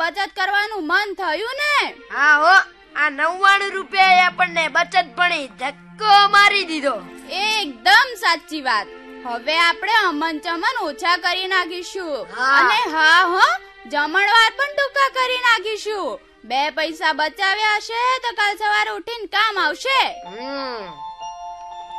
બચત કરવાનું મન થયું ને? હા હો, આ 99 રૂપિયા આપણને બચત ભણી ધક્કો મારી દીધો. એકદમ સાચી વાત. હવે આપણે અમન ચમન ઓછા કરી નાખીશું. અને હા હો, જમણવાર પણ ટૂંકા કરી નાખીશું. 2 પૈસા બચાવ્યા હશે તો કાલ સવારે ઉઠીને કામ આવશે.